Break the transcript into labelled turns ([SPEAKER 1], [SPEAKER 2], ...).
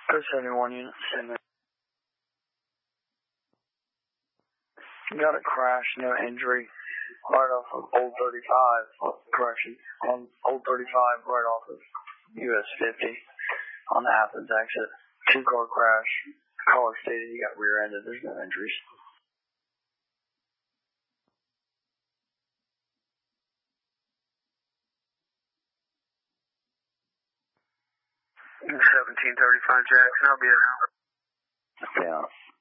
[SPEAKER 1] 71 units, same there. Got a crash, no injury, right off of Old 35, correction, on Old 35, right off of US 50, on the Athens exit. 2-car crash, caller stated he got rear-ended, there's no injuries. 1735 Jackson, I'll be around.
[SPEAKER 2] Yeah.